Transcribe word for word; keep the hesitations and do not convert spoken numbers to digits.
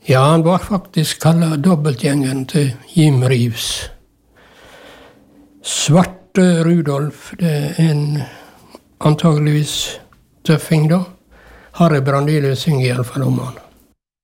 Ja, han var faktisk kallet dobbeltgjengeren til Jim Reeves. Svarte Rudolf, det er en antageligvis tøffing da. Harry Brandelius synger i alle fall om han.